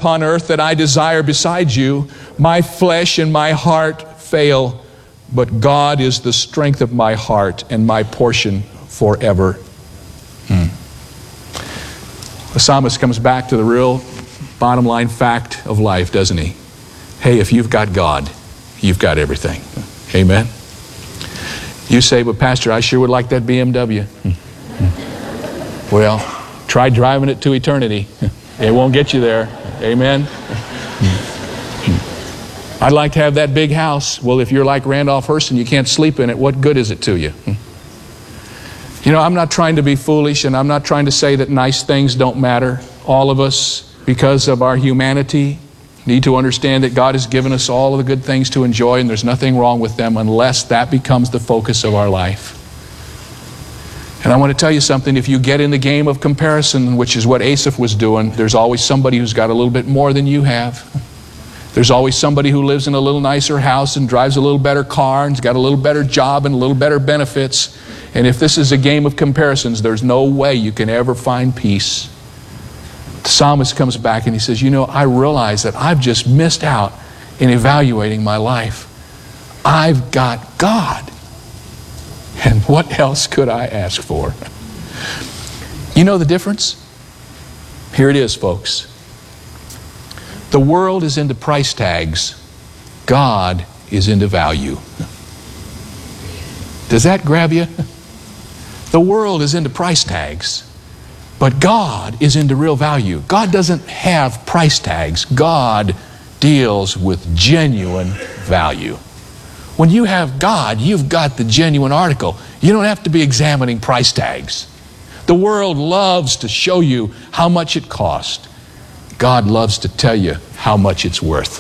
upon earth that I desire besides you. My flesh and my heart fail, but God is the strength of my heart and my portion forever. The psalmist comes back to the real bottom line fact of life, doesn't he? Hey, if you've got God, you've got everything. Amen? You say, but Pastor, I sure would like that BMW. Well, try driving it to eternity. It won't get you there. Amen? I'd like to have that big house. Well, if you're like Randolph Hearst and you can't sleep in it, what good is it to you? You know, I'm not trying to be foolish, and I'm not trying to say that nice things don't matter. All of us, because of our humanity, need to understand that God has given us all of the good things to enjoy, and there's nothing wrong with them unless that becomes the focus of our life. And I want to tell you something, if you get in the game of comparison, which is what Asaph was doing, there's always somebody who's got a little bit more than you have. There's always somebody who lives in a little nicer house and drives a little better car and's got a little better job and a little better benefits. And if this is a game of comparisons, there's no way you can ever find peace. The psalmist comes back and he says, you know, I realize that I've just missed out in evaluating my life. I've got God. And what else could I ask for? You know the difference? Here it is, folks. The world is into price tags. God is into value. Does that grab you? The world is into price tags, but God is into real value. God doesn't have price tags. God deals with genuine value. When you have God, you've got the genuine article. You don't have to be examining price tags. The world loves to show you how much it cost. God loves to tell you how much it's worth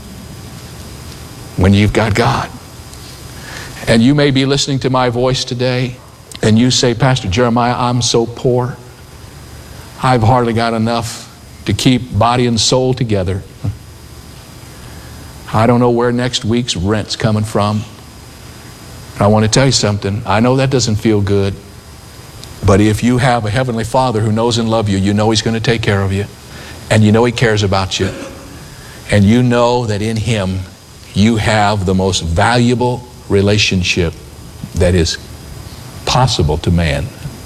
when you've got God. And you may be listening to my voice today and you say, Pastor Jeremiah, I'm so poor. I've hardly got enough to keep body and soul together. I don't know where next week's rent's coming from. I want to tell you something. I know that doesn't feel good, but if you have a Heavenly Father who knows and loves you, you know He's going to take care of you. And you know He cares about you. And you know that in Him you have the most valuable relationship that is possible to man.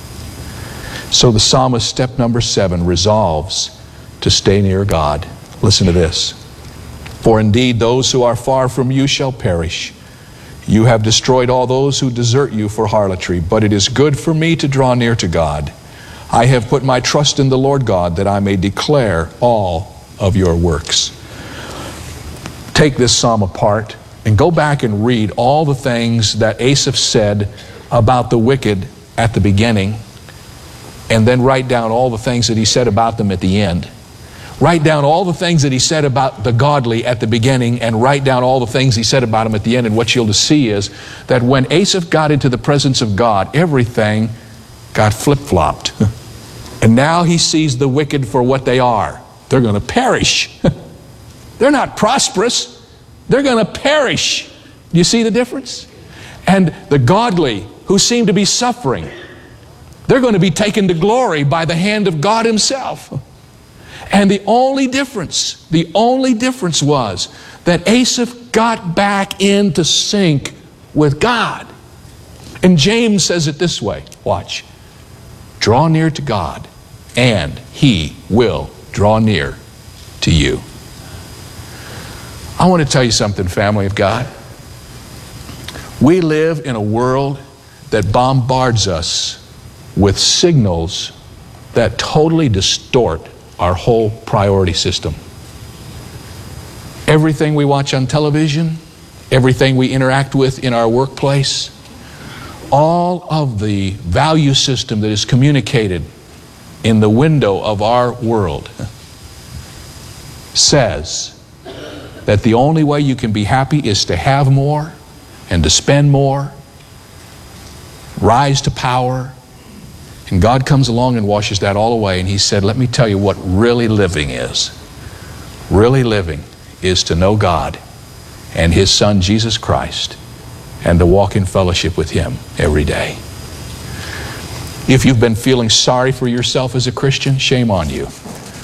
So the psalmist, step number 7, resolves to stay near God. Listen to this. For indeed those who are far from you shall perish. You have destroyed all those who desert you for harlotry. But it is good for me to draw near to God. I have put my trust in the Lord God, that I may declare all of your works. Take this psalm apart and go back and read all the things that Asaph said about the wicked at the beginning, and then write down all the things that he said about them at the end. Write down all the things that he said about the godly at the beginning, and write down all the things he said about them at the end. And what you'll see is that when Asaph got into the presence of God, everything got flip-flopped. And now he sees the wicked for what they are. They're going to perish. They're not prosperous. They're going to perish. Do you see the difference? And the godly who seem to be suffering, they're going to be taken to glory by the hand of God Himself. And the only difference was that Asaph got back into sync with God. And James says it this way. Watch. Draw near to God, and He will draw near to you. I want to tell you something, family of God. We live in a world that bombards us with signals that totally distort our whole priority system. Everything we watch on television, everything we interact with in our workplace, all of the value system that is communicated in the window of our world says that the only way you can be happy is to have more and to spend more, rise to power. And God comes along and washes that all away, and He said, let me tell you what really living is. Really living is to know God and His Son Jesus Christ, and to walk in fellowship with Him every day. If you've been feeling sorry for yourself as a Christian, shame on you.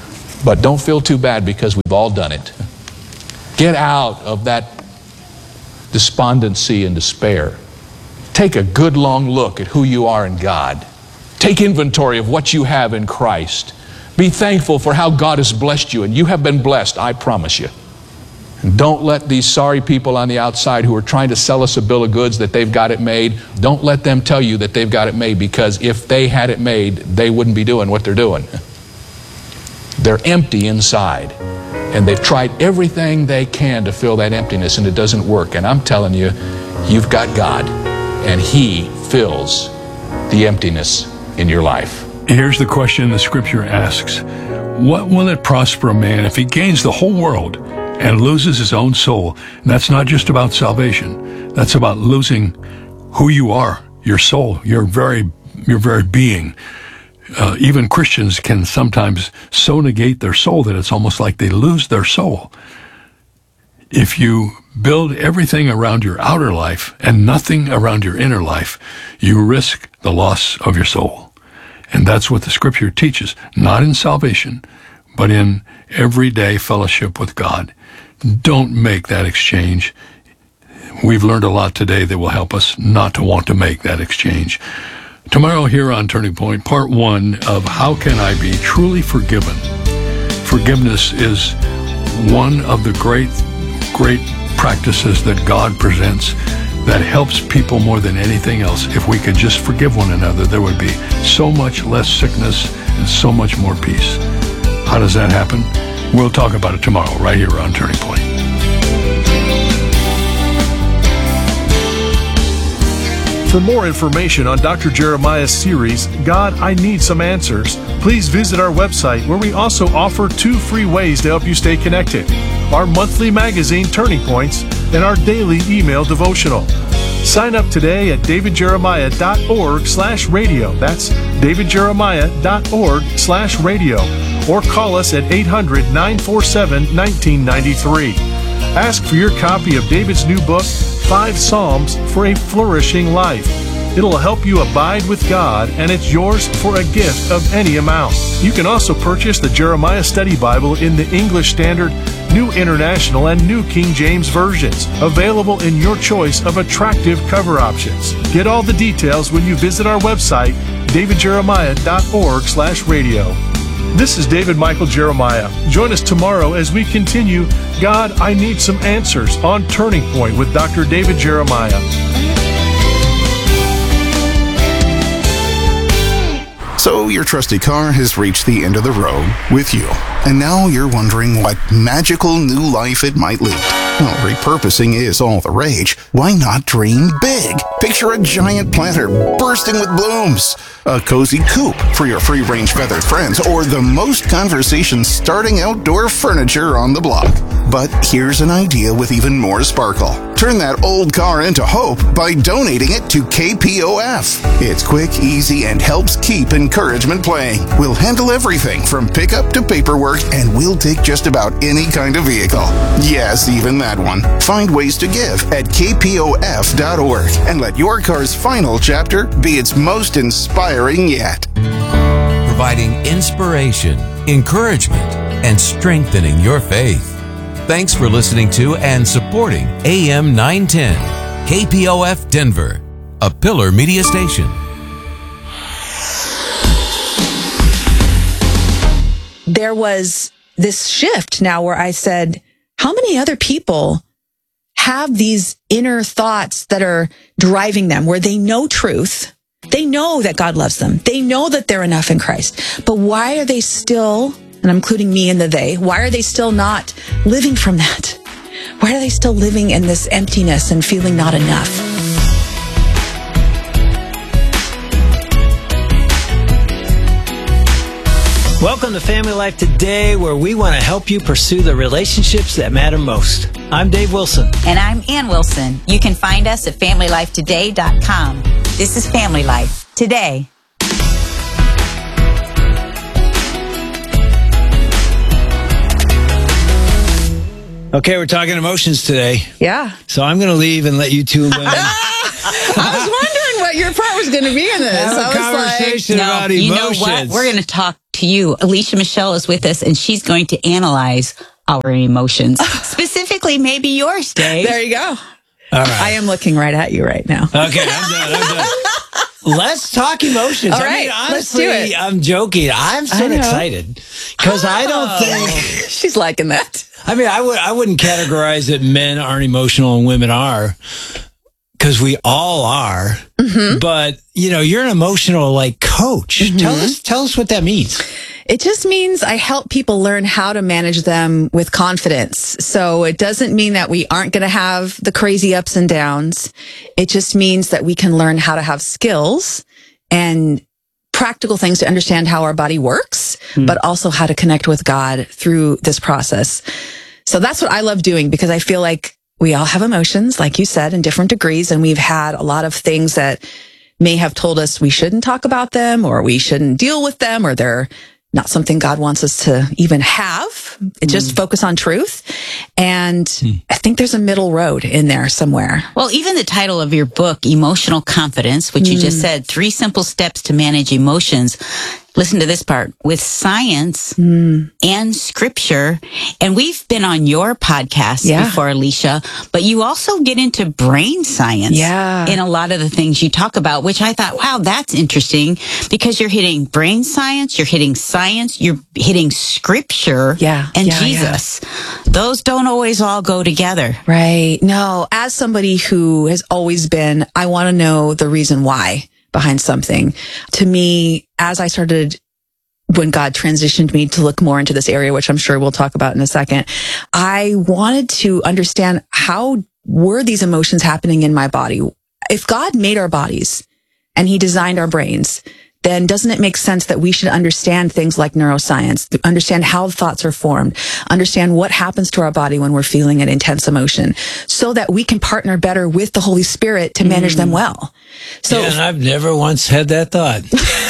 But don't feel too bad because we've all done it. Get out of that despondency and despair. Take a good long look at who you are in God. Take inventory of what you have in Christ. Be thankful for how God has blessed you, and you have been blessed, I promise you. And don't let these sorry people on the outside who are trying to sell us a bill of goods that they've got it made, don't let them tell you that they've got it made, because if they had it made, they wouldn't be doing what they're doing. They're empty inside, and they've tried everything they can to fill that emptiness, and it doesn't work. And I'm telling you, you've got God, and He fills the emptiness in your life. Here's the question the Scripture asks. What will it prosper a man if he gains the whole world and loses his own soul? And that's not just about salvation. That's about losing who you are, your soul, your very being. Even Christians can sometimes so negate their soul that it's almost like they lose their soul. If you build everything around your outer life and nothing around your inner life, you risk the loss of your soul. And that's what the Scripture teaches, not in salvation, but in everyday fellowship with God. Don't make that exchange. We've learned a lot today that will help us not to want to make that exchange. Tomorrow here on Turning Point, part 1 of How Can I Be Truly Forgiven? Forgiveness is one of the great practices that God presents that helps people more than anything else. If we could just forgive one another, there would be so much less sickness and so much more peace. How does that happen? We'll talk about it tomorrow right here on Turning Point. For more information on Dr. Jeremiah's series, God, I Need Some Answers, please visit our website, where we also offer 2 free ways to help you stay connected: our monthly magazine, Turning Points, and our daily email devotional. Sign up today at davidjeremiah.org/radio. That's davidjeremiah.org/radio. Or call us at 800-947-1993. Ask for your copy of David's new book, 5 Psalms for a Flourishing Life. It'll help you abide with God, and it's yours for a gift of any amount. You can also purchase the Jeremiah Study Bible in the English Standard, New International, and New King James versions, available in your choice of attractive cover options. Get all the details when you visit our website, davidjeremiah.org/radio. This is David Michael Jeremiah. Join us tomorrow as we continue God, I Need Some Answers on Turning Point with Dr. David Jeremiah. So your trusty car has reached the end of the road with you, and now you're wondering what magical new life it might lead. Well, repurposing is all the rage. Why not dream big? Picture a giant planter bursting with blooms, a cozy coop for your free-range feathered friends, or the most conversation-starting outdoor furniture on the block. But here's an idea with even more sparkle. Turn that old car into hope by donating it to KPOF. It's quick, easy, and helps keep encouragement playing. We'll handle everything from pickup to paperwork, and we'll take just about any kind of vehicle. Yes, even that one. Find ways to give at kpof.org and let your car's final chapter be its most inspiring yet. Providing inspiration, encouragement, and strengthening your faith. Thanks for listening to and supporting AM 910, KPOF Denver, a Pillar Media station. There was this shift now where I said, how many other people have these inner thoughts that are driving them, where they know truth, they know that God loves them, they know that they're enough in Christ, but why are they still, and I'm including me in the they, why are they still not living from that? Why are they still living in this emptiness and feeling not enough? Welcome to Family Life Today, where we want to help you pursue the relationships that matter most. I'm Dave Wilson. And I'm Ann Wilson. You can find us at FamilyLifeToday.com. This is Family Life Today. Okay, we're talking emotions today. Yeah. So I'm going to leave and let you two I was wondering what thought your part was going to be in this. Have a conversation about emotions. You know what? We're going to talk to you. Alicia Michelle is with us, and she's going to analyze our emotions. Specifically, maybe yours, Dave. There you go. All right. I am looking right at you right now. Okay, I'm done. Let's talk emotions. All right, honestly, let's do it. I'm joking. I'm so excited because I don't think she's liking that. I wouldn't categorize that men aren't emotional and women are, because we all are. Mm-hmm. But you're an emotional coach. Mm-hmm. Tell us what that means. It just means I help people learn how to manage them with confidence. So it doesn't mean that we aren't going to have the crazy ups and downs. It just means that we can learn how to have skills and practical things to understand how our body works, but also how to connect with God through this process. So that's what I love doing, because I feel like we all have emotions, like you said, in different degrees. And we've had a lot of things that may have told us we shouldn't talk about them, or we shouldn't deal with them, or they're not something God wants us to even have. Just focus on truth. And I think there's a middle road in there somewhere. Well, even the title of your book, Emotional Confidence, which you just said, 3 simple steps to manage emotions. Listen to this part. With science and scripture. And we've been on your podcast before, Alicia, but you also get into brain science in a lot of the things you talk about, which I thought, wow, that's interesting, because you're hitting brain science, you're hitting science, you're hitting scripture and Jesus. Those don't always all go together. Right. No, as somebody who has always been, I want to know the reason why behind something. To me, as I started, when God transitioned me to look more into this area, which I'm sure we'll talk about in a second, I wanted to understand, how were these emotions happening in my body? If God made our bodies and he designed our brains, then doesn't it make sense that we should understand things like neuroscience, understand how thoughts are formed, understand what happens to our body when we're feeling an intense emotion, so that we can partner better with the Holy Spirit to manage them well. So, and I've never once had that thought.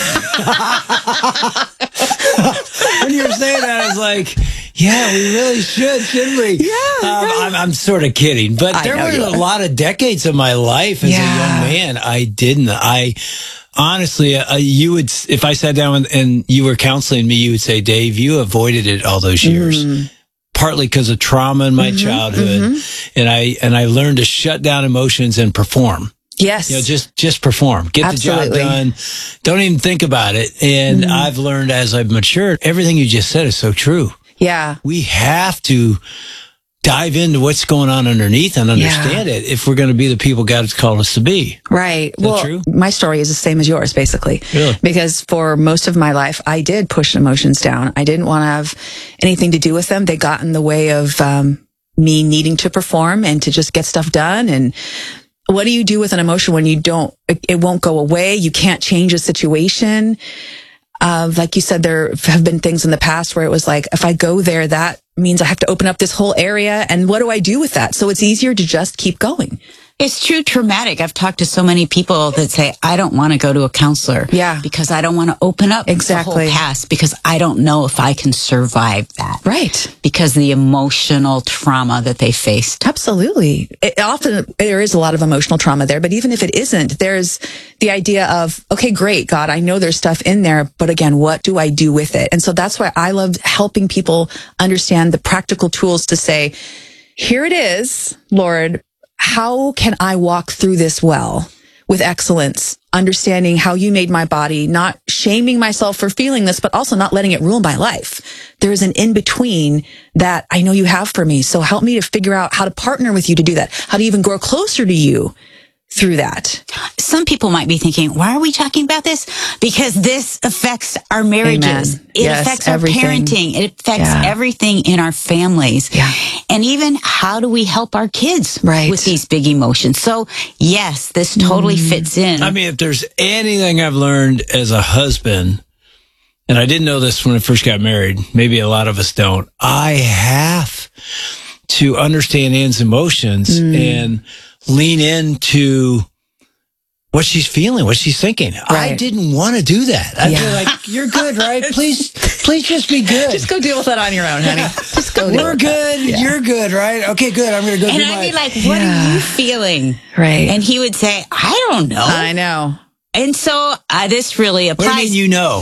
When you were saying that, I was like, yeah, we really shouldn't we? Yeah. I'm sort of kidding, but there were a lot of decades of my life as a young man I didn't. Honestly, you would, if I sat down and you were counseling me, you would say, Dave, you avoided it all those years. Partly because of trauma in my childhood. And I learned to shut down emotions and perform. Yes. Just perform. Get the job done. Don't even think about it. And I've learned as I've matured, everything you just said is so true. Yeah. We have to dive into what's going on underneath and understand it if we're going to be the people God's called us to be. Right. Is that true? My story is the same as yours, basically. Really? Because for most of my life, I did push emotions down. I didn't want to have anything to do with them. They got in the way of me needing to perform and to just get stuff done. And what do you do with an emotion when it won't go away? You can't change a situation. Like you said, there have been things in the past where it was like, if I go there, that means I have to open up this whole area. And what do I do with that? So it's easier to just keep going. It's true traumatic. I've talked to so many people that say, I don't want to go to a counselor. Yeah. Because I don't want to open up the whole past, because I don't know if I can survive that. Right. Because of the emotional trauma that they faced. Absolutely. Often there is a lot of emotional trauma there, but even if it isn't, there's the idea of, okay, great, God, I know there's stuff in there, but again, what do I do with it? And so that's why I love helping people understand the practical tools to say, here it is, Lord, how can I walk through this well with excellence, understanding how you made my body, not shaming myself for feeling this, but also not letting it rule my life. There is an in-between that I know you have for me. So help me to figure out how to partner with you to do that, how to even grow closer to you through that. Some people might be thinking, why are we talking about this? Because this affects our marriages. Amen. It affects everything. Our parenting. It affects everything in our families. Yeah. And even how do we help our kids Right. with these big emotions? So yes, this totally fits in. I mean, if there's anything I've learned as a husband, and I didn't know this when I first got married, maybe a lot of us don't, I have to understand Ann's emotions and lean into what she's feeling, what she's thinking. I didn't want to do that. I'd be like, you're good, right? Please just be good. Just go deal with that on your own, honey. Just go. We're good. Yeah. You're good, right? Okay, good. I'm going to go do my... And I'd be like, what are you feeling? Right. And he would say, I don't know. I know. And so this really applies. What do you mean you know?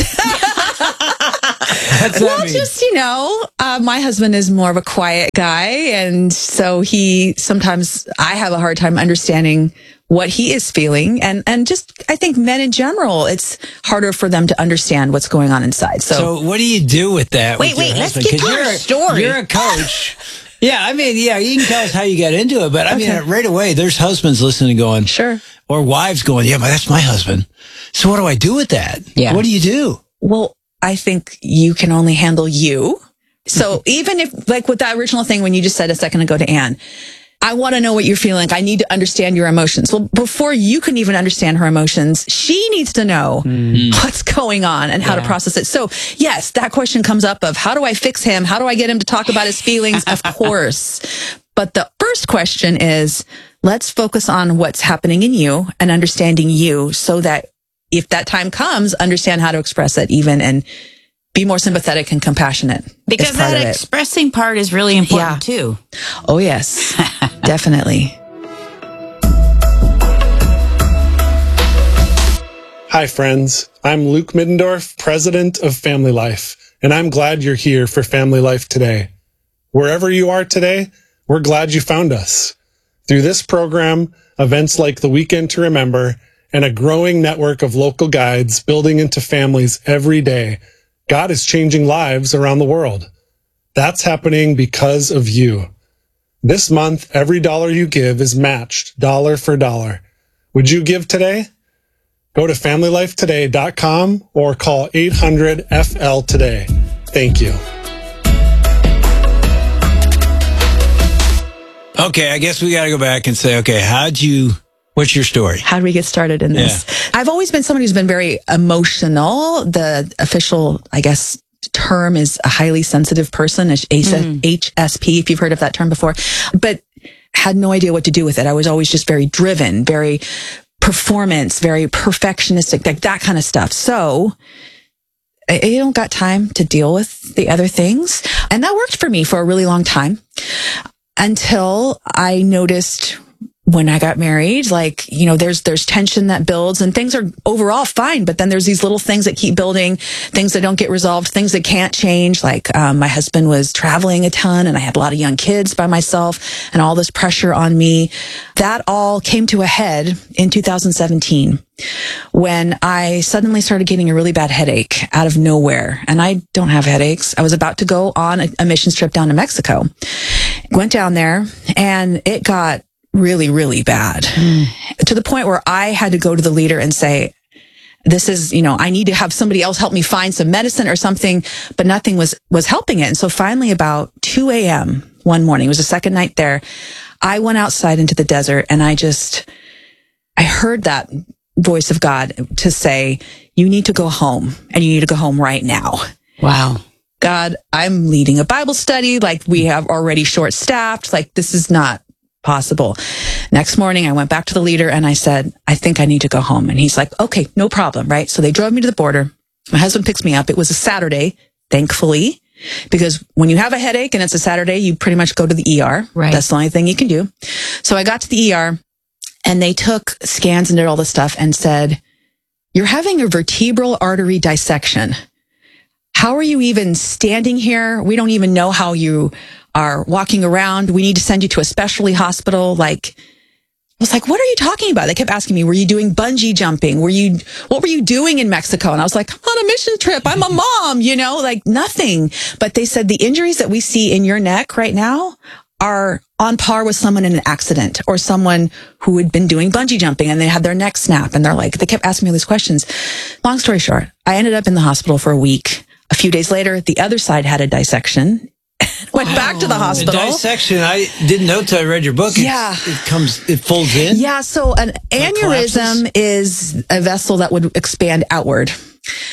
Well, just, my husband is more of a quiet guy. And so sometimes I have a hard time understanding what he is feeling. And just, I think men in general, it's harder for them to understand what's going on inside. So what do you do with that? Wait, let's get to your story. You're a coach. Yeah, you can tell us how you got into it, but right away, there's husbands listening going, sure. Or wives going, yeah, but that's my husband. So what do I do with that? Yeah. What do you do? Well, I think you can only handle you. So even if, like with that original thing, when you just said a second ago to Anne, I want to know what you're feeling. I need to understand your emotions. Well, before you can even understand her emotions, she needs to know what's going on and how to process it. So yes, that question comes up of how do I fix him? How do I get him to talk about his feelings? Of course. But the first question is, let's focus on what's happening in you and understanding you so that if that time comes, understand how to express it even and be more sympathetic and compassionate. Because that expressing part is really important too. Oh, yes. Definitely. Hi, friends. I'm Luke Middendorf, president of Family Life, and I'm glad you're here for Family Life today. Wherever you are today, we're glad you found us. Through this program, events like the Weekend to Remember, and a growing network of local guides building into families every day, God is changing lives around the world. That's happening because of you. This month, every dollar you give is matched dollar for dollar. Would you give today? Go to FamilyLifeToday.com or call 800-FL today. Thank you. Okay, I guess we got to go back and say, okay, what's your story? How did we get started in this? Yeah. I've always been somebody who's been very emotional. The official, I guess, term is a highly sensitive person, HSP, if you've heard of that term before, but had no idea what to do with it. I was always just very driven, very performance, very perfectionistic, like that kind of stuff. So I don't got time to deal with the other things. And that worked for me for a really long time until I noticed when I got married, there's tension that builds and things are overall fine, but then there's these little things that keep building, things that don't get resolved, things that can't change. My husband was traveling a ton and I had a lot of young kids by myself and all this pressure on me. That all came to a head in 2017 when I suddenly started getting a really bad headache out of nowhere. And I don't have headaches. I was about to go on a missions trip down to Mexico. Went down there and it got really, really bad to the point where I had to go to the leader and say, this is, I need to have somebody else help me find some medicine or something, but nothing was helping it. And so finally about 2 a.m. one morning, it was the second night there, I went outside into the desert and I heard that voice of God to say, you need to go home and you need to go home right now. Wow. God, I'm leading a Bible study. We have already short staffed. This is not possible. Next morning, I went back to the leader and I said, I think I need to go home. And he's like, okay, no problem. Right. So they drove me to the border. My husband picks me up. It was a Saturday, thankfully, because when you have a headache and it's a Saturday, you pretty much go to the ER. Right. That's the only thing you can do. So I got to the ER and they took scans and did all this stuff and said, you're having a vertebral artery dissection. How are you even standing here? We don't even know how you are walking around. We need to send you to a specialty hospital. I was like, what are you talking about? They kept asking me, were you doing bungee jumping? What were you doing in Mexico? And I was like, I'm on a mission trip. I'm a mom, nothing. But they said the injuries that we see in your neck right now are on par with someone in an accident or someone who had been doing bungee jumping and they had their neck snap. And they kept asking me all these questions. Long story short, I ended up in the hospital for a week. A few days later, the other side had a dissection. Went back to the hospital. A dissection. I didn't know till I read your book. It folds in. Yeah. So an aneurysm is a vessel that would expand outward.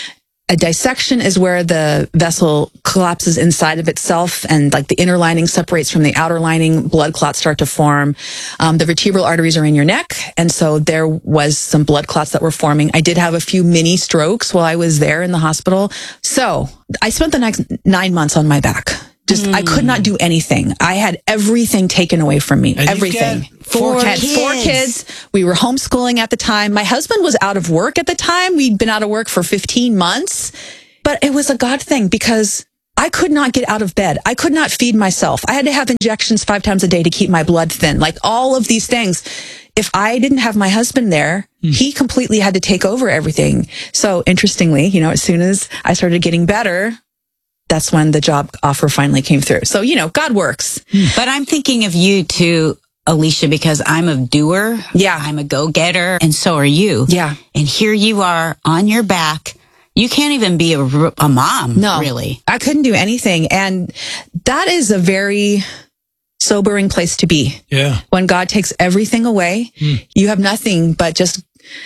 A dissection is where the vessel collapses inside of itself and like the inner lining separates from the outer lining, blood clots start to form. The vertebral arteries are in your neck. And so there was some blood clots that were forming. I did have a few mini strokes while I was there in the hospital. So I spent the next 9 months on my back. I could not do anything. I had everything taken away from me. And everything. Four kids. We were homeschooling at the time. My husband was out of work at the time. We'd been out of work for 15 months. But it was a God thing because I could not get out of bed. I could not feed myself. I had to have injections 5 times a day to keep my blood thin. Like all of these things. If I didn't have my husband there, he completely had to take over everything. So interestingly, as soon as I started getting better, that's when the job offer finally came through. So, God works. But I'm thinking of you too, Alicia, because I'm a doer. Yeah. I'm a go-getter. And so are you. Yeah. And here you are on your back. You can't even be a mom. No, really. I couldn't do anything. And that is a very sobering place to be. Yeah. When God takes everything away, you have nothing but just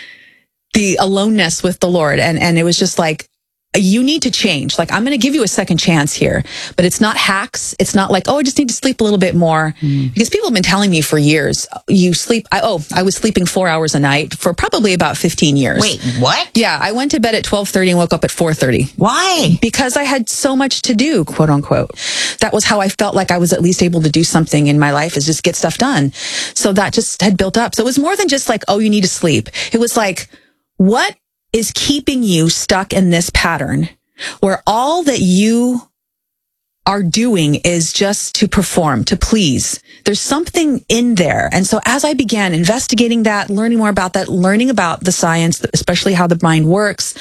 the aloneness with the Lord. And it was just like, you need to change. Like, I'm going to give you a second chance here, but it's not hacks. It's not like, I just need to sleep a little bit more. Because people have been telling me for years, you sleep. I was sleeping 4 hours a night for probably about 15 years. Wait, what? Yeah. I went to bed at 12:30 and woke up at 4:30. Why? Because I had so much to do, quote unquote. That was how I felt like I was at least able to do something in my life, is just get stuff done. So that just had built up. So it was more than just like, you need to sleep. It was like, what is keeping you stuck in this pattern where all that you are doing is just to perform, to please? There's something in there. And so as I began investigating that, learning more about that, learning about the science, especially how the mind works,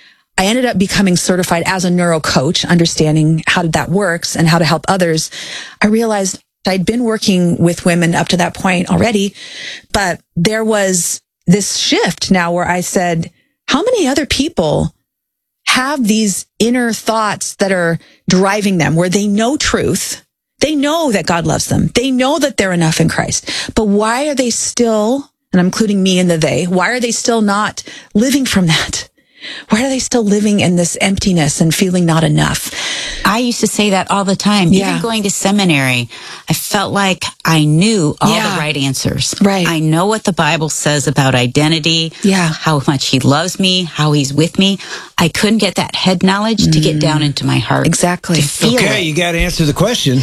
I ended up becoming certified as a neuro coach, understanding how that works and how to help others. I realized I'd been working with women up to that point already, but there was this shift now where I said, how many other people have these inner thoughts that are driving them, where they know truth? They know that God loves them. They know that they're enough in Christ. But why are they still, and I'm including me in the they, why are they still not living from that? Why are they still living in this emptiness and feeling not enough? I used to say that all the time. Yeah. Even going to seminary, I felt like I knew all the right answers. Right. I know what the Bible says about identity, how much he loves me, how he's with me. I couldn't get that head knowledge to get down into my heart. Exactly. To feel it. You got to answer the question.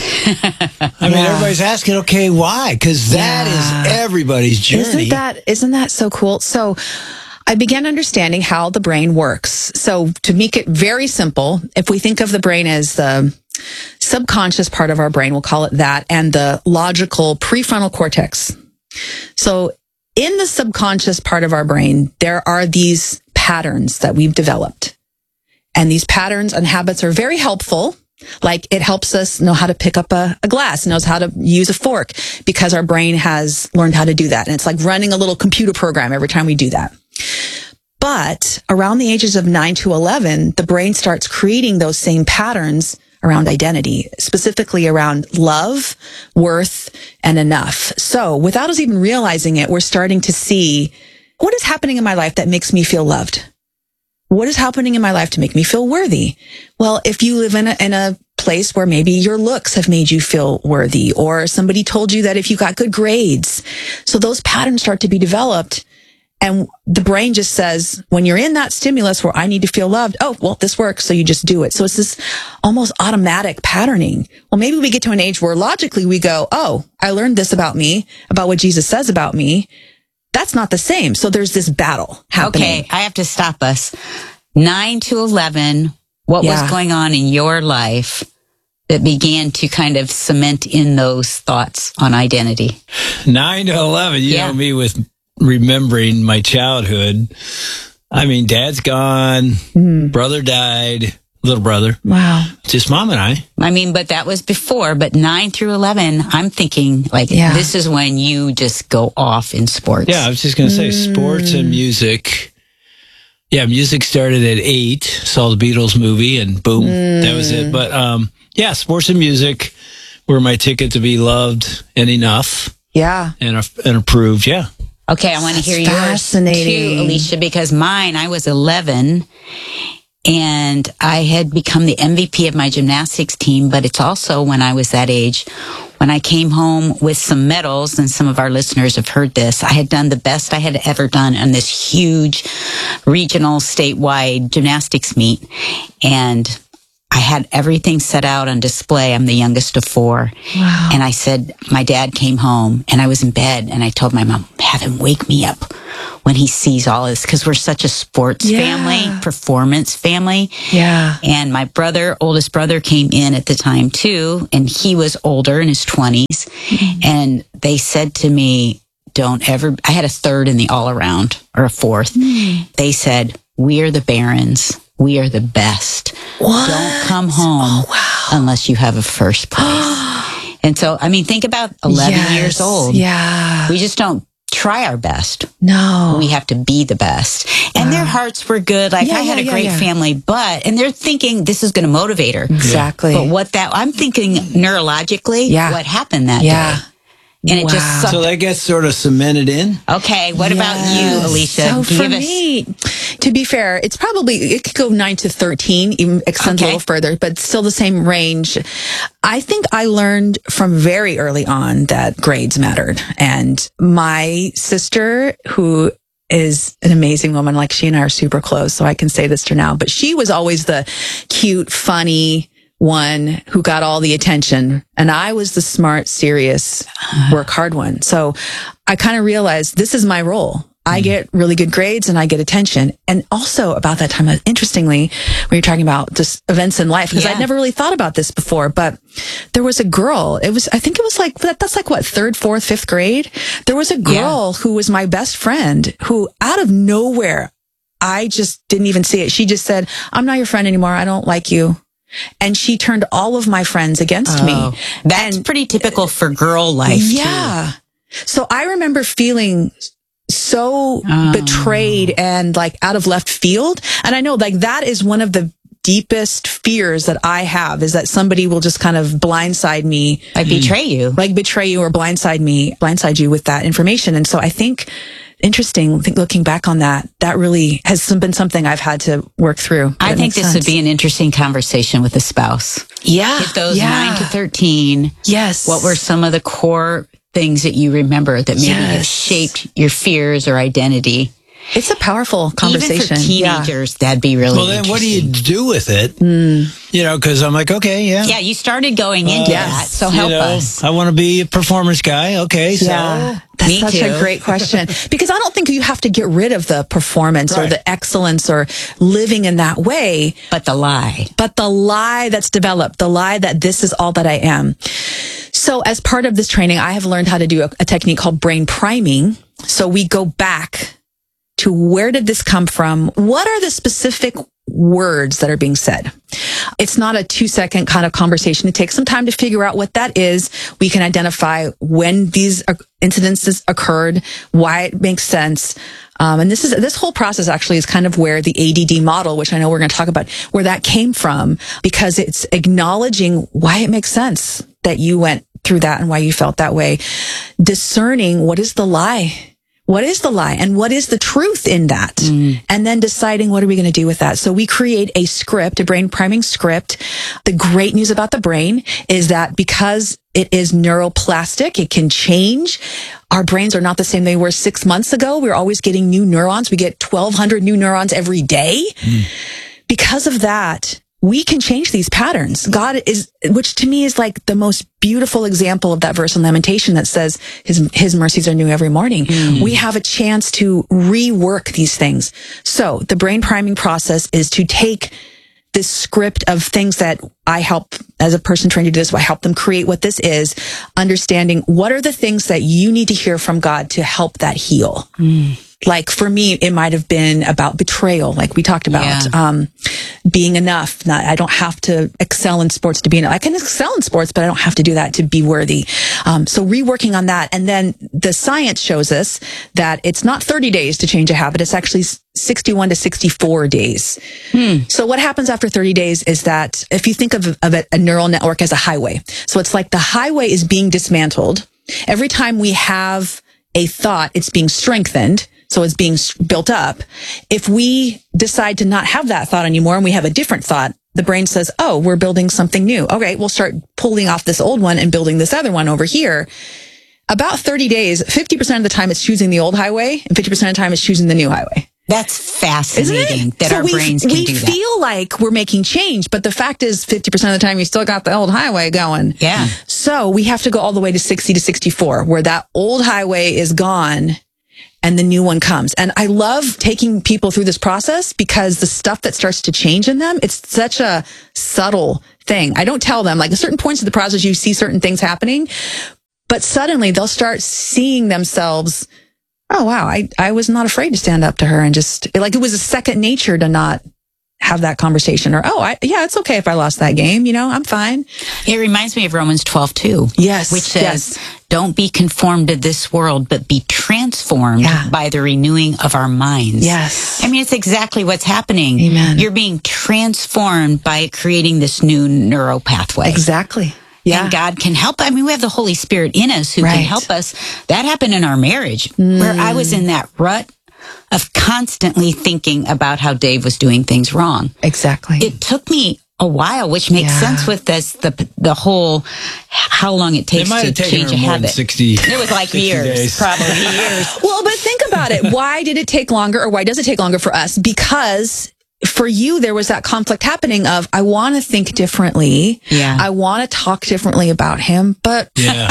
I mean, everybody's asking, okay, why? Because that is everybody's journey. Isn't that so cool? So I began understanding how the brain works. So to make it very simple, if we think of the brain as the subconscious part of our brain, we'll call it that, and the logical prefrontal cortex. So in the subconscious part of our brain, there are these patterns that we've developed. And these patterns and habits are very helpful. Like, it helps us know how to pick up a glass, knows how to use a fork, because our brain has learned how to do that. And it's like running a little computer program every time we do that. But around the ages of 9 to 11, the brain starts creating those same patterns around identity, specifically around love, worth, and enough. So without us even realizing it, we're starting to see, what is happening in my life that makes me feel loved? What is happening in my life to make me feel worthy? Well, if you live in a place where maybe your looks have made you feel worthy, or somebody told you that if you got good grades, so those patterns start to be developed. And the brain just says, when you're in that stimulus where I need to feel loved, this works, so you just do it. So it's this almost automatic patterning. Well, maybe we get to an age where logically we go, I learned this about me, about what Jesus says about me. That's not the same. So there's this battle happening. Okay, I have to stop us. 9 to 11, what was going on in your life that began to kind of cement in those thoughts on identity? 9 to 11, you know me with remembering my childhood. I mean, Dad's gone, brother died, little brother. Wow. Just Mom and I. I mean, but that was before, but 9 through 11, I'm thinking this is when you just go off in sports. Yeah, I was just going to say sports and music. Yeah, music started at 8, saw the Beatles movie, and boom, that was it. But sports and music were my ticket to be loved and enough. Yeah. And approved, yeah. Okay, I want to hear yours fascinating too, Alicia, because mine, I was 11, And I had become the MVP of my gymnastics team, but it's also when I was that age, when I came home with some medals, and some of our listeners have heard this, I had done the best I had ever done on this huge regional statewide gymnastics meet. And I had everything set out on display. I'm the youngest of 4. Wow. And I said, my dad came home and I was in bed and I told my mom, have him wake me up when he sees all this, because we're such a sports family, performance family. Yeah. And my oldest brother came in at the time too, and he was older, in his 20s. Mm-hmm. And they said to me, I had a 3rd in the all around, or a 4th. Mm. They said, we are the Barons. We are the best. What? Don't come home unless you have a first place. And so, I mean, think about 11 years old. Yeah. We just don't try our best. No. We have to be the best. And their hearts were good. Like, I had a great family, and they're thinking this is going to motivate her. Exactly. But I'm thinking neurologically, what happened that day? And it just sucked. So that gets sort of cemented in. Okay, what about you, Alicia? So for me, to be fair, it could go 9 to 13, even extends a little further, but still the same range. I think I learned from very early on that grades mattered. And my sister, who is an amazing woman, like she and I are super close, so I can say this to her now, but she was always the cute, funny one who got all the attention, and I was the smart, serious, work hard one. So I kind of realized this is my role. I get really good grades and I get attention. And also about that time, interestingly, when you're talking about just events in life, because I'd never really thought about this before, but there was a girl, I think it was like, that's like what, 3rd, 4th, 5th grade? There was a girl who was my best friend who out of nowhere, I just didn't even see it. She just said, I'm not your friend anymore. I don't like you. And she turned all of my friends against me. That's pretty typical for girl life, too. So I remember feeling so betrayed and like out of left field. And I know like that is one of the deepest fears that I have, is that somebody will just kind of blindside me. Like betray you. Like betray you or blindside you with that information. And so I think, looking back on that really has been something I've had to work through. I think this would be an interesting conversation with a spouse. Yeah. If those 9 to 13. Yes. What were some of the core things that you remember that maybe have shaped your fears or identity? It's a powerful conversation. Even for teenagers, that'd be really Well, then what do you do with it? You know, because I'm like, okay, Yeah, you started going into that, so help us. I want to be a performance guy. Okay, so... That's such a great question. Because I don't think you have to get rid of the performance or the excellence or living in that way. But the lie. But the lie that's developed, the lie that this is all that I am. So as part of this training, I have learned how to do a technique called brain priming. So we go back to where did this come from? What are the specific words that are being said? It's not a 2-second kind of conversation. It takes some time to figure out what that is. We can identify when these incidences occurred, why it makes sense. And this whole process actually is kind of where the ADD model, which I know we're going to talk about, where that came from, because it's acknowledging why it makes sense that you went through that and why you felt that way. Discerning what is the lie. What is the lie and what is the truth in that? And then deciding what are we going to do with that? So we create a script, a brain priming script. The great news about the brain is that because it is neuroplastic, it can change. Our brains are not the same they were 6 months ago. We're always getting new neurons. We get 1,200 new neurons every day. Because of that, we can change these patterns. God is, which to me is like the most beautiful example of that verse in Lamentation that says his mercies are new every morning. We have a chance to rework these things. So the brain priming process is to take this script of things that I help as a person trained to do this. I help them create what this is, understanding what are the things that you need to hear from God to help that heal. Like for me, it might have been about betrayal, like we talked about, being enough. I don't have to excel in sports to be enough. I can excel in sports, but I don't have to do that to be worthy. So reworking on that. And then the science shows us that it's not 30 days to change a habit. It's actually 61 to 64 days. So what happens after 30 days is that if you think of a neural network as a highway, so it's like the highway is being dismantled. Every time we have a thought, it's being strengthened. So it's being built up. If we decide to not have that thought anymore and we have a different thought, the brain says, oh, we're building something new. Okay, we'll start pulling off this old one and building this other one over here. About 30 days, 50% of the time it's choosing the old highway and 50% of the time it's choosing the new highway. That's fascinating that our brains can do that. We feel like we're making change, but the fact is 50% of the time you still got the old highway going. Yeah. So we have to go all the way to 60 to 64 where that old highway is gone and the new one comes. And I love taking people through this process because the stuff that starts to change in them, it's such a subtle thing. I don't tell them, like at certain points of the process, you see certain things happening, but suddenly they'll start seeing themselves, oh, wow, I was not afraid to stand up to her and just, like, it was a second nature to not have that conversation. Or, yeah, it's okay if I lost that game. I'm fine. It reminds me of Romans 12:2. Yes. Which says, don't be conformed to this world, but be transformed by the renewing of our minds. Yes. I mean, it's exactly what's happening. Amen. You're being transformed by creating this new neural pathway. Exactly. Yeah. And God can help. I mean, we have the Holy Spirit in us who can help us. That happened in our marriage where I was in that rut of constantly thinking about how Dave was doing things wrong. Exactly. It took me a while, which makes sense with this, the whole, how long it takes to change a habit. 60, it was like years, days. probably years. Well, but think about it. Why did it take longer, or why does it take longer for us? Because for you, there was that conflict happening of, I want to think differently. Yeah. I want to talk differently about him, but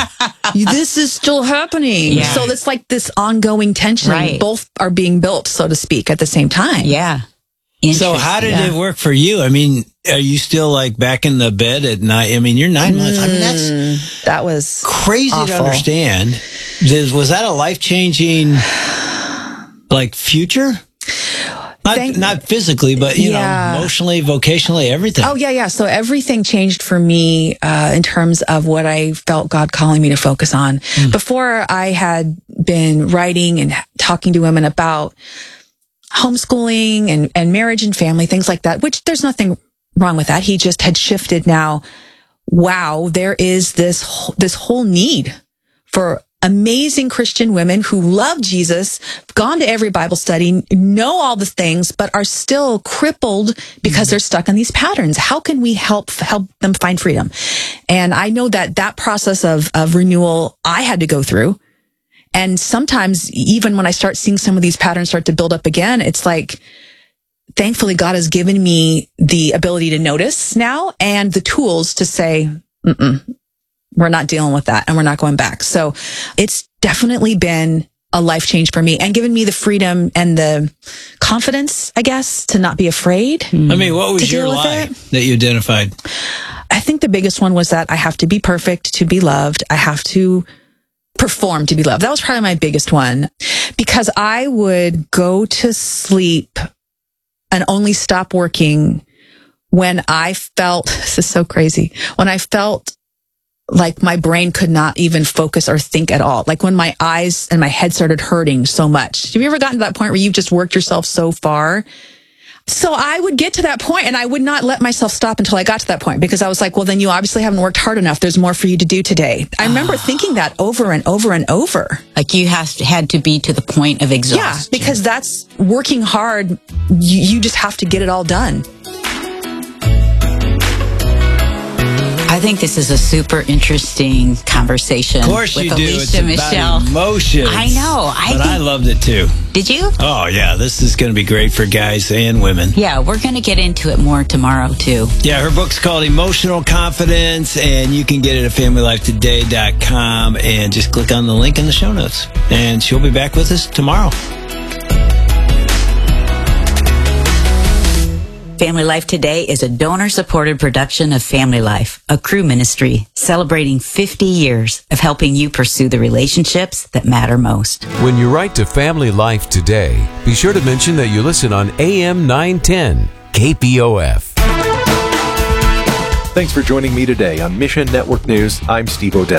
this is still happening. Yeah. So it's like this ongoing tension. Right. Both are being built, so to speak, at the same time. Yeah. So how did it work for you? I mean, are you still like back in the bed at night? I mean, you're 9 months. I mean, that was crazy awful to understand. Was that a life-changing, like, future? Not physically, but, you know, emotionally, vocationally, everything. Oh, yeah. So everything changed for me in terms of what I felt God calling me to focus on. Before, I had been writing and talking to women about homeschooling and marriage and family, things like that, which there's nothing wrong with that. He just had shifted now. Wow, there is this whole need for amazing Christian women who love Jesus, gone to every Bible study, know all the things, but are still crippled because they're stuck in these patterns. How can we help them find freedom? And I know that process of renewal I had to go through. And sometimes even when I start seeing some of these patterns start to build up again, it's like, thankfully God has given me the ability to notice now and the tools to say, we're not dealing with that and we're not going back. So it's definitely been a life change for me and given me the freedom and the confidence, I guess, to not be afraid. I mean, what was your lie that you identified? I think the biggest one was that I have to be perfect to be loved. I have to perform to be loved. That was probably my biggest one, because I would go to sleep and only stop working when I felt, this is so crazy, when I felt like my brain could not even focus or think at all. Like when my eyes and my head started hurting so much. Have you ever gotten to that point where you've just worked yourself so far? So I would get to that point and I would not let myself stop until I got to that point, because I was like, well, then you obviously haven't worked hard enough. There's more for you to do today. I remember thinking that over and over and over. Like you had to be to the point of exhaustion. Yeah, because that's working hard. You just have to get it all done. I think this is a super interesting conversation. Of course with you do. Alicia It's Michelle. about emotions. I know. I loved it too. Did you? Oh, yeah. This is going to be great for guys and women. Yeah, we're going to get into it more tomorrow too. Yeah, her book's called Emotional Confidence, and you can get it at FamilyLifeToday.com and just click on the link in the show notes. And she'll be back with us tomorrow. Family Life Today is a donor-supported production of Family Life, a Cru ministry celebrating 50 years of helping you pursue the relationships that matter most. When you write to Family Life Today, be sure to mention that you listen on AM 910 KPOF. Thanks for joining me today on Mission Network News. I'm Steve Odell.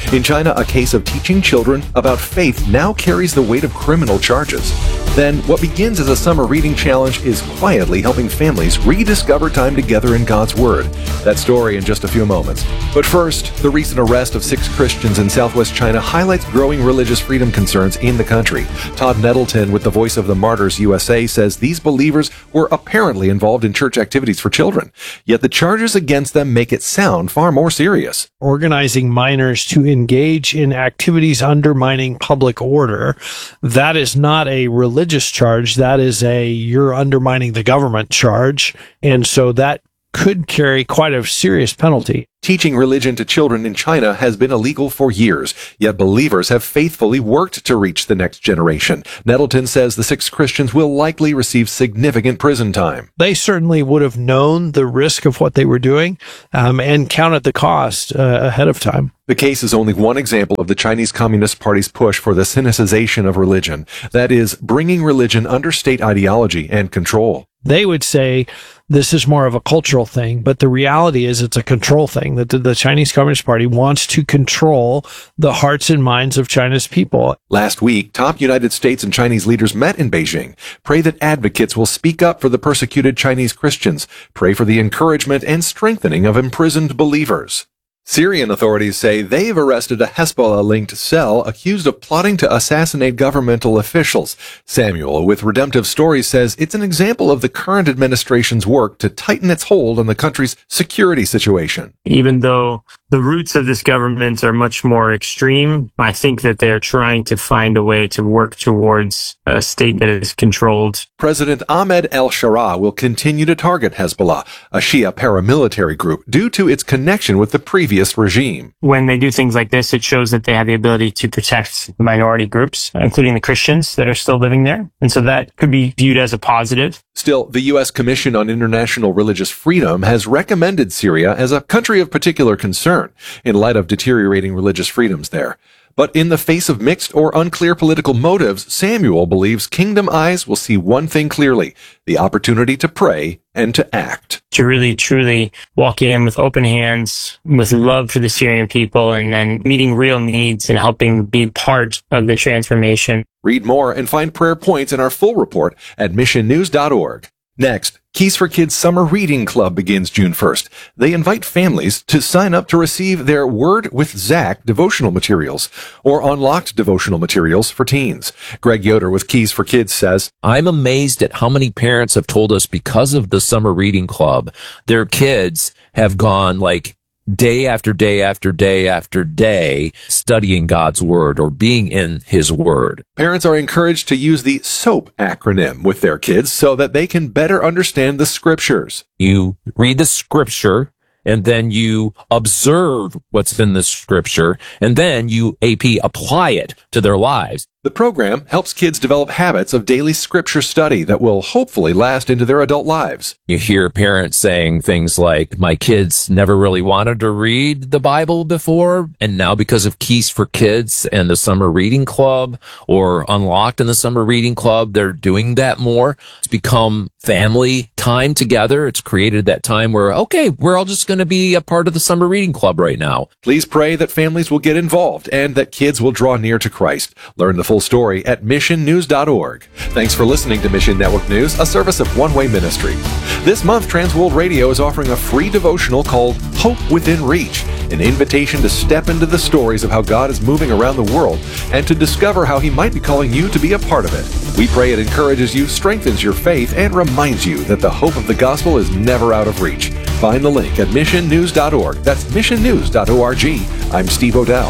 In China, a case of teaching children about faith now carries the weight of criminal charges. Then, what begins as a summer reading challenge is quietly helping families rediscover time together in God's Word. That story in just a few moments. But first, the recent arrest of 6 Christians in southwest China highlights growing religious freedom concerns in the country. Todd Nettleton with the Voice of the Martyrs USA says these believers were apparently involved in church activities for children. Yet the charges against them make it sound far more serious. Organizing minors to engage in activities undermining public order, that is not a religious charge. That is you're undermining the government charge. And so that could carry quite a serious penalty. Teaching religion to children in China has been illegal for years, yet believers have faithfully worked to reach the next generation. Nettleton says the 6 Christians will likely receive significant prison time. They certainly would have known the risk of what they were doing and counted the cost ahead of time. The case is only one example of the Chinese Communist Party's push for the sinicization of religion. That is, bringing religion under state ideology and control. They would say this is more of a cultural thing, but the reality is it's a control thing, that the Chinese Communist Party wants to control the hearts and minds of China's people. Last week, top United States and Chinese leaders met in Beijing. Pray that advocates will speak up for the persecuted Chinese Christians. Pray for the encouragement and strengthening of imprisoned believers. Syrian authorities say they've arrested a Hezbollah-linked cell accused of plotting to assassinate governmental officials. Samuel with Redemptive Stories says it's an example of the current administration's work to tighten its hold on the country's security situation. Even though the roots of this government are much more extreme, I think that they're trying to find a way to work towards a state that is controlled. President Ahmed al-Sharaa will continue to target Hezbollah, a Shia paramilitary group, due to its connection with the previous regime. When they do things like this, it shows that they have the ability to protect minority groups, including the Christians that are still living there. And so that could be viewed as a positive. Still, the U.S. Commission on International Religious Freedom has recommended Syria as a country of particular concern in light of deteriorating religious freedoms there. But in the face of mixed or unclear political motives, Samuel believes Kingdom Eyes will see one thing clearly: the opportunity to pray and to act. To really, truly walk in with open hands, with love for the Syrian people, and then meeting real needs and helping be part of the transformation. Read more and find prayer points in our full report at missionnews.org. Next, Keys for Kids Summer Reading Club begins June 1st. They invite families to sign up to receive their Word with Zach devotional materials or unlocked devotional materials for teens. Greg Yoder with Keys for Kids says, I'm amazed at how many parents have told us because of the Summer Reading Club, their kids have gone like day after day after day after day studying God's Word or being in His Word. Parents are encouraged to use the SOAP acronym with their kids so that they can better understand the Scriptures. You read the Scripture, and then you observe what's in the Scripture, and then you apply it to their lives. The program helps kids develop habits of daily Scripture study that will hopefully last into their adult lives. You hear parents saying things like, my kids never really wanted to read the Bible before, and now because of Keys for Kids and the Summer Reading Club, or Unlocked in the Summer Reading Club, they're doing that more. It's become family time together. It's created that time where, okay, we're all just going to be a part of the Summer Reading Club right now. Please pray that families will get involved and that kids will draw near to Christ. Learn the full story at missionnews.org. Thanks for listening to Mission Network News, a service of One Way Ministry. This month, Transworld Radio is offering a free devotional called Hope Within Reach, an invitation to step into the stories of how God is moving around the world and to discover how He might be calling you to be a part of it. We pray it encourages you, strengthens your faith, and reminds you that the hope of the gospel is never out of reach. Find the link at missionnews.org. That's missionnews.org. I'm Steve Odell.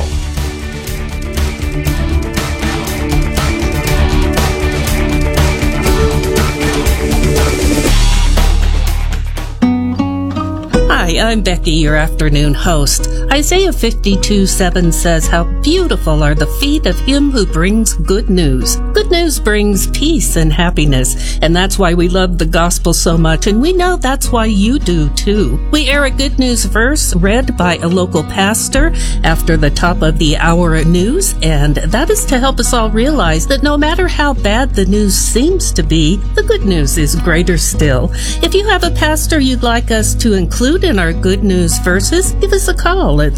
Hi, I'm Becky, your afternoon host. Isaiah 52:7 says, how beautiful are the feet of him who brings good news. Good news brings peace and happiness, and that's why we love the gospel so much, and we know that's why you do too. We air a good news verse read by a local pastor after the top of the hour news, and that is to help us all realize that no matter how bad the news seems to be, the good news is greater still. If you have a pastor you'd like us to include in our good news verses, give us a call call at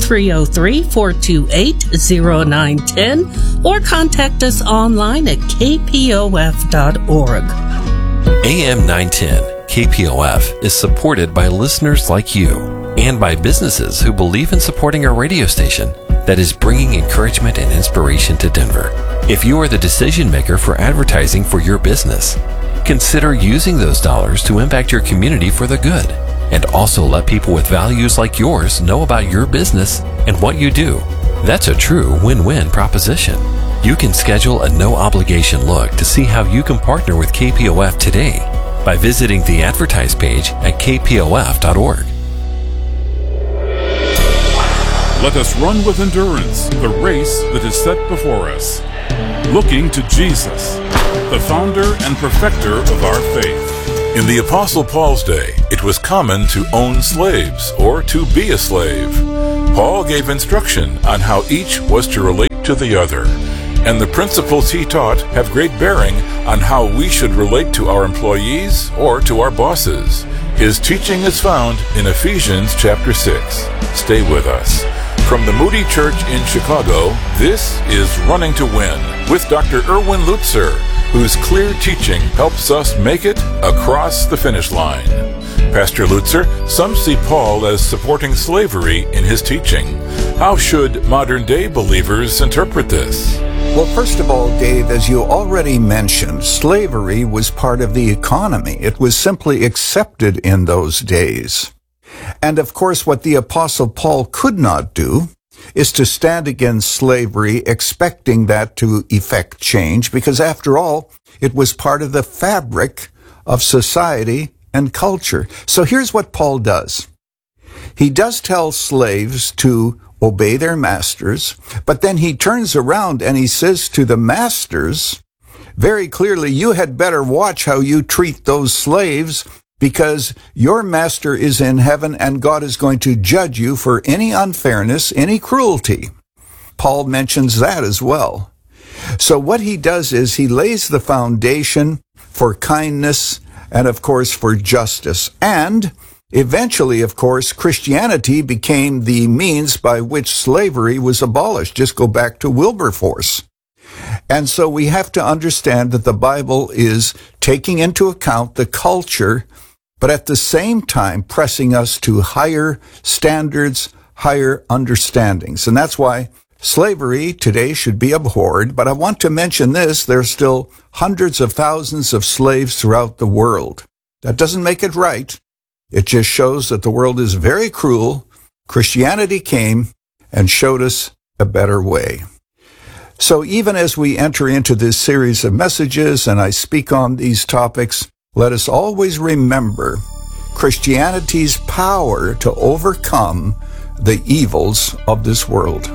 303-428-0910 or contact us online at kpof.org. AM 910 KPOF is supported by listeners like you and by businesses who believe in supporting a radio station that is bringing encouragement and inspiration to Denver. If you are the decision maker for advertising for your business, consider using those dollars to impact your community for the good, and also let people with values like yours know about your business and what you do. That's a true win-win proposition. You can schedule a no-obligation look to see how you can partner with KPOF today by visiting the Advertise page at kpof.org. Let us run with endurance the race that is set before us, looking to Jesus, the founder and perfecter of our faith. In the Apostle Paul's day, it was common to own slaves or to be a slave. Paul gave instruction on how each was to relate to the other, and the principles he taught have great bearing on how we should relate to our employees or to our bosses. His teaching is found in Ephesians chapter 6. Stay with us. From the Moody Church in Chicago, this is Running to Win with Dr. Erwin Lutzer, whose clear teaching helps us make it across the finish line. Pastor Lutzer, some see Paul as supporting slavery in his teaching. How should modern-day believers interpret this? Well, first of all, Dave, as you already mentioned, slavery was part of the economy. It was simply accepted in those days. And of course, what the Apostle Paul could not do is to stand against slavery, expecting that to effect change, because after all, it was part of the fabric of society and culture. So here's what Paul does. He does tell slaves to obey their masters, but then he turns around and he says to the masters, very clearly, you had better watch how you treat those slaves, because your master is in heaven and God is going to judge you for any unfairness, any cruelty. Paul mentions that as well. So what he does is he lays the foundation for kindness and, of course, for justice. And eventually, of course, Christianity became the means by which slavery was abolished. Just go back to Wilberforce. And so we have to understand that the Bible is taking into account the culture, but at the same time pressing us to higher standards, higher understandings. And that's why slavery today should be abhorred. But I want to mention this, there's still hundreds of thousands of slaves throughout the world. That doesn't make it right. It just shows that the world is very cruel. Christianity came and showed us a better way. So even as we enter into this series of messages and I speak on these topics, let us always remember Christianity's power to overcome the evils of this world.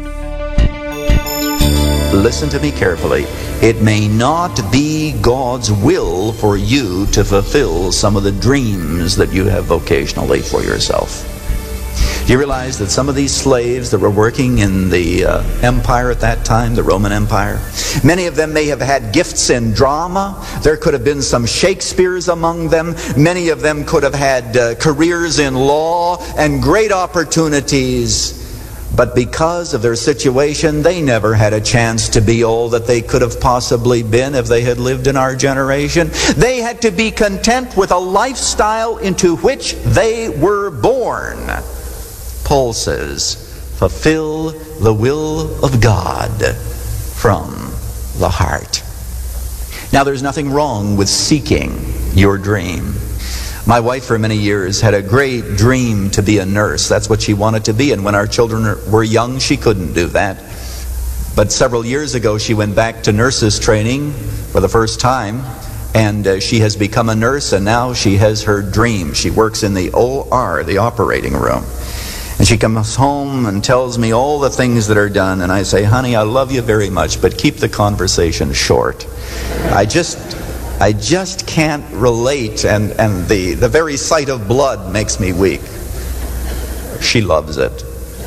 Listen to me carefully. It may not be God's will for you to fulfill some of the dreams that you have vocationally for yourself. Do you realize that some of these slaves that were working in the empire at that time, the Roman Empire, many of them may have had gifts in drama. There could have been some Shakespeares among them. Many of them could have had careers in law and great opportunities. But because of their situation, they never had a chance to be all that they could have possibly been if they had lived in our generation. They had to be content with a lifestyle into which they were born. Paul says, fulfill the will of God from the heart. Now, there's nothing wrong with seeking your dream. My wife for many years had a great dream to be a nurse. That's what she wanted to be. And when our children were young, she couldn't do that. But several years ago, she went back to nurses training for the first time. And she has become a nurse, and now she has her dream. She works in the OR, the operating room. And she comes home and tells me all the things that are done. And I say, honey, I love you very much, but keep the conversation short. I just can't relate, and the very sight of blood makes me weak. She loves it.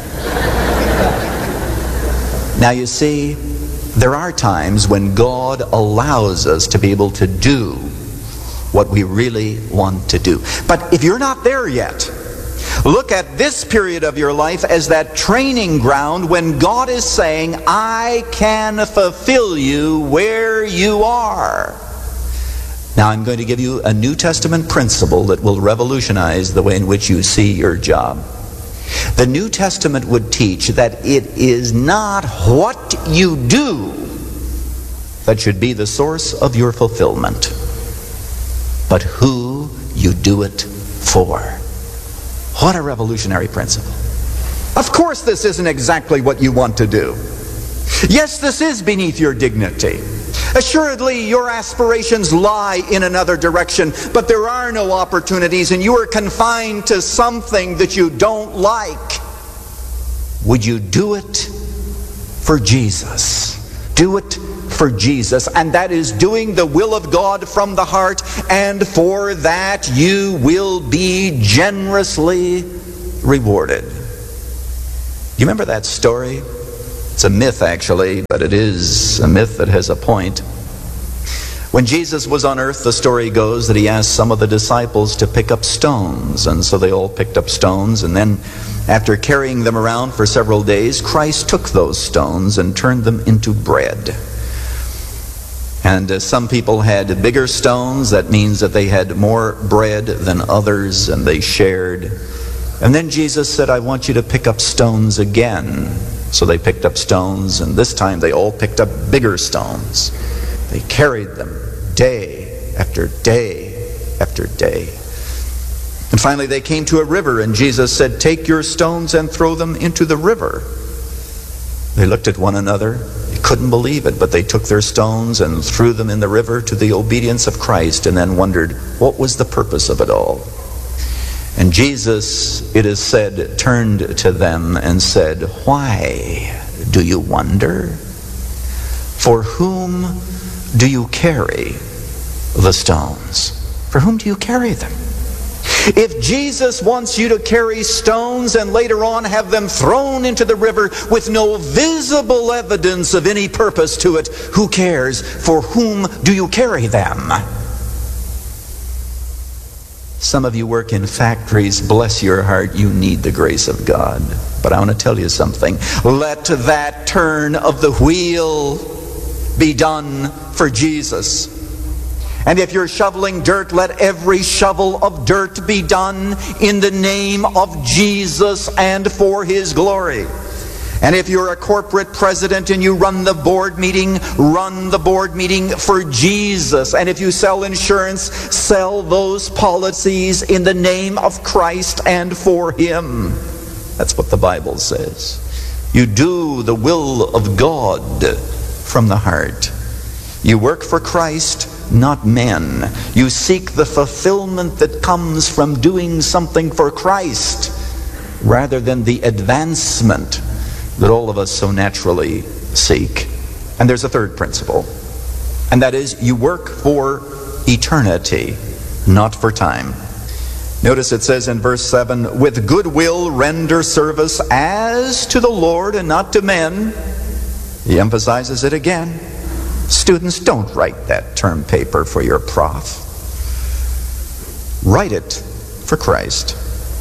Now you see, there are times when God allows us to be able to do what we really want to do. But if you're not there yet, Look at this period of your life as that training ground when God is saying, I can fulfill you where you are. Now I'm going to give you a New Testament principle that will revolutionize the way in which you see your job. The New Testament would teach that it is not what you do that should be the source of your fulfillment, but who you do it for. What a revolutionary principle. Of course this isn't exactly what you want to do. Yes, this is beneath your dignity. Assuredly, your aspirations lie in another direction, but there are no opportunities and you are confined to something that you don't like. Would you do it for Jesus? Do it for Jesus, and that is doing the will of God from the heart, and for that you will be generously rewarded. You remember that story? It's a myth actually, but it is a myth that has a point. When Jesus was on earth, the story goes that he asked some of the disciples to pick up stones, and so they all picked up stones, and then after carrying them around for several days, Christ took those stones and turned them into bread. And some people had bigger stones. That means that they had more bread than others, and they shared. And then Jesus said, I want you to pick up stones again. So they picked up stones, and this time they all picked up bigger stones. They carried them day after day after day. And finally they came to a river, and Jesus said, take your stones and throw them into the river. They looked at one another. They couldn't believe it, but they took their stones and threw them in the river to the obedience of Christ, and then wondered, what was the purpose of it all? And Jesus, it is said, turned to them and said, why do you wonder? For whom do you carry the stones? For whom do you carry them? If Jesus wants you to carry stones and later on have them thrown into the river with no visible evidence of any purpose to it, who cares? For whom do you carry them? Some of you work in factories. Bless your heart, you need the grace of God. But I want to tell you something. Let that turn of the wheel be done for Jesus. And if you're shoveling dirt, let every shovel of dirt be done in the name of Jesus and for His glory. And if you're a corporate president and you run the board meeting for Jesus. And if you sell insurance, sell those policies in the name of Christ and for Him. That's what the Bible says. You do the will of God from the heart. You work for Christ, not men. You seek the fulfillment that comes from doing something for Christ rather than the advancement that all of us so naturally seek. And there's a third principle, and that is you work for eternity, not for time. Notice it says in verse 7, with good will render service as to the Lord and not to men. He emphasizes it again. Students, don't write that term paper for your prof. Write it for Christ.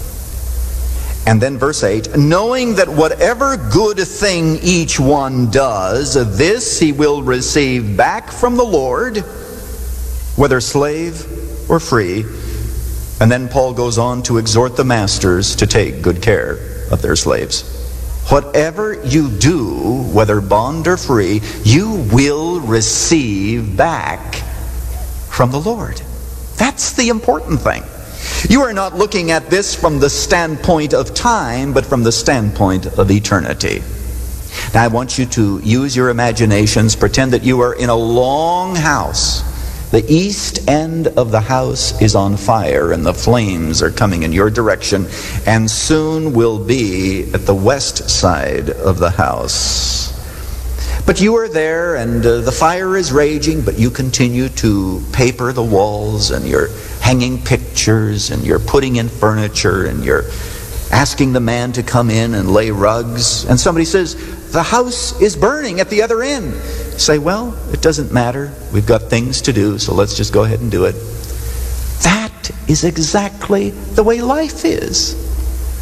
And then verse 8, knowing that whatever good thing each one does, this he will receive back from the Lord, whether slave or free. And then Paul goes on to exhort the masters to take good care of their slaves. Whatever you do, whether bond or free, you will receive back from the Lord. That's the important thing. You are not looking at this from the standpoint of time, but from the standpoint of eternity. Now I want you to use your imaginations. Pretend that you are in a long house. The east end of the house is on fire and the flames are coming in your direction, and soon will be at the west side of the house. But you are there and the fire is raging, but you continue to paper the walls, and you're hanging pictures, and you're putting in furniture, and you're asking the man to come in and lay rugs. And somebody says, the house is burning at the other end. Say, well, it doesn't matter. We've got things to do, so let's just go ahead and do it. That is exactly the way life is.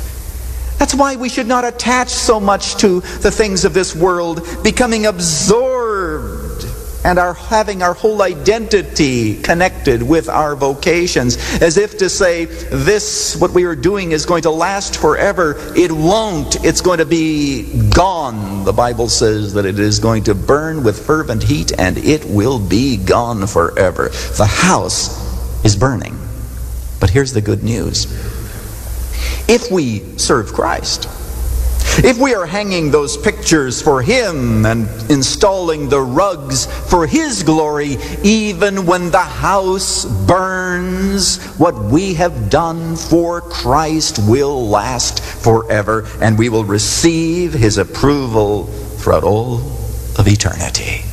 That's why we should not attach so much to the things of this world, becoming absorbed and having our whole identity connected with our vocations, as if to say, this, what we are doing, is going to last forever. It won't. It's going to be gone. The Bible says that it is going to burn with fervent heat, and it will be gone forever. The house is burning. But here's the good news. If we serve Christ, if we are hanging those pictures for Him and installing the rugs for His glory, even when the house burns, what we have done for Christ will last forever, and we will receive His approval throughout all of eternity.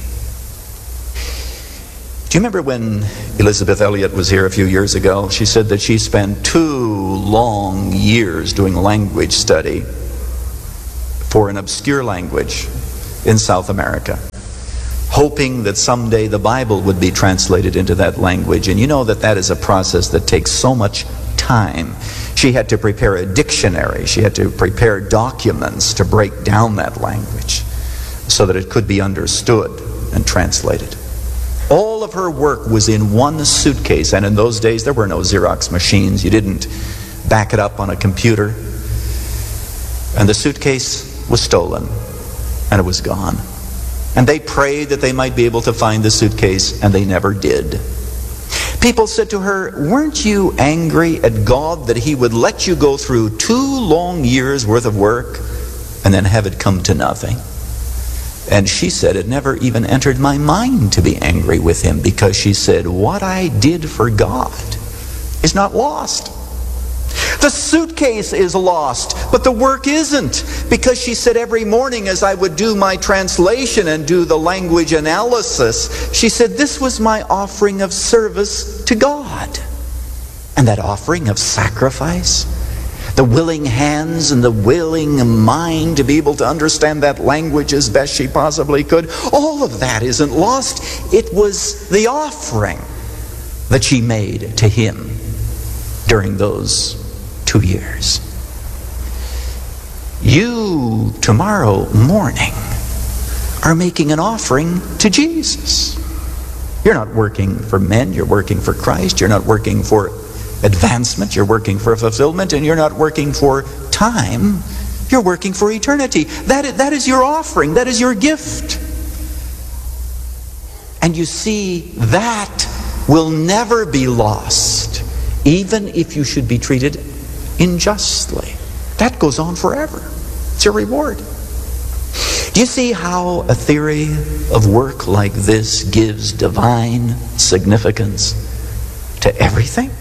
Do you remember when Elizabeth Elliot was here a few years ago? She said that she spent 2 long years doing language study for an obscure language in South America, hoping that someday the Bible would be translated into that language. And you know that that is a process that takes so much time. She had to prepare a dictionary. She had to prepare documents to break down that language so that it could be understood and translated. All of her work was in one suitcase, and in those days there were no Xerox machines. You didn't back it up on a computer. And the suitcase was stolen, and it was gone. And they prayed that they might be able to find the suitcase, and they never did. People said to her, weren't you angry at God that He would let you go through 2 long years worth of work and then have it come to nothing? And she said it never even entered my mind to be angry with Him, because she said, what I did for God is not lost. The suitcase is lost, but the work isn't. Because she said every morning as I would do my translation and do the language analysis, she said this was my offering of service to God. And that offering of sacrifice, the willing hands and the willing mind to be able to understand that language as best she possibly could, all of that isn't lost. It was the offering that she made to Him during those 2 years. You, tomorrow morning, are making an offering to Jesus. You're not working for men, you're working for Christ. You're not working for advancement, you're working for fulfillment, and you're not working for time, you're working for eternity. That is your offering, that is your gift. And you see, that will never be lost, even if you should be treated unjustly. That goes on forever. It's your reward. Do you see how a theory of work like this gives divine significance to everything?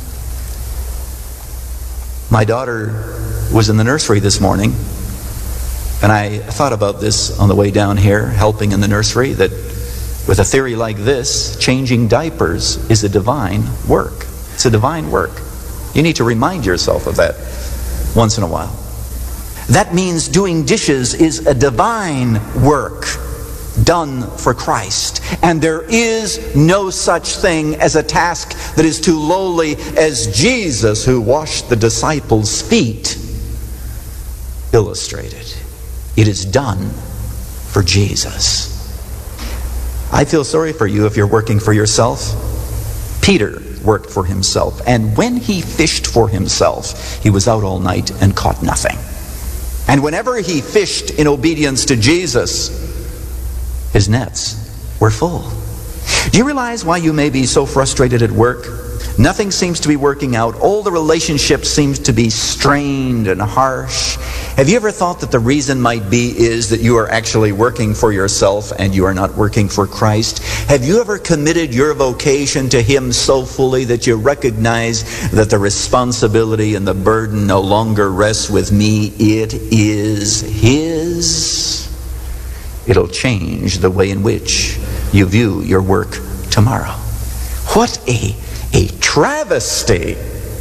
My daughter was in the nursery this morning, and I thought about this on the way down here, helping in the nursery, that with a theory like this, changing diapers is a divine work. It's a divine work. You need to remind yourself of that once in a while. That means doing dishes is a divine work done for Christ. And there is no such thing as a task that is too lowly as Jesus, who washed the disciples' feet, illustrated. It is done for Jesus. I feel sorry for you if you're working for yourself. Peter worked for himself, and when he fished for himself, he was out all night and caught nothing. And whenever he fished in obedience to Jesus, his nets were full. Do you realize why you may be so frustrated at work? Nothing seems to be working out. All the relationships seem to be strained and harsh. Have you ever thought that the reason might be is that you are actually working for yourself and you are not working for Christ? Have you ever committed your vocation to Him so fully that you recognize that the responsibility and the burden no longer rests with me? It is His. It'll change the way in which you view your work tomorrow. What a travesty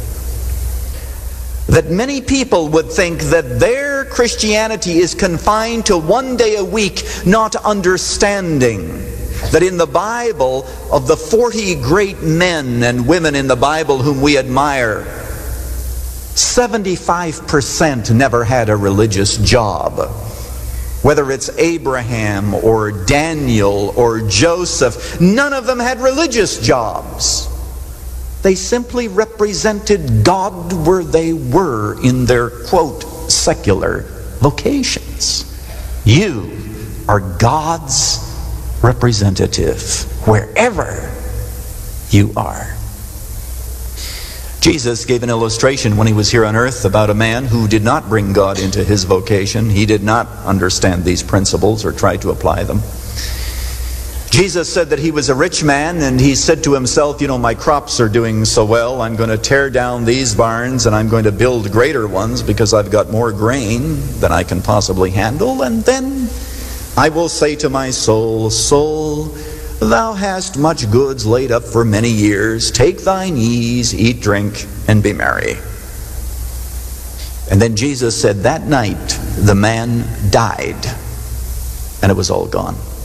that many people would think that their Christianity is confined to one day a week, not understanding that in the Bible, of the 40 great men and women in the Bible whom we admire, 75% never had a religious job. Whether it's Abraham or Daniel or Joseph, none of them had religious jobs. They simply represented God where they were in their, quote, secular vocations. You are God's representative wherever you are. Jesus gave an illustration when he was here on earth about a man who did not bring God into his vocation. He did not understand these principles or try to apply them. Jesus said that he was a rich man, and he said to himself, my crops are doing so well, I'm going to tear down these barns and I'm going to build greater ones because I've got more grain than I can possibly handle. And then I will say to my soul, soul, thou hast much goods laid up for many years. Take thine ease, eat, drink, and be merry. And then Jesus said that night the man died, and it was all gone.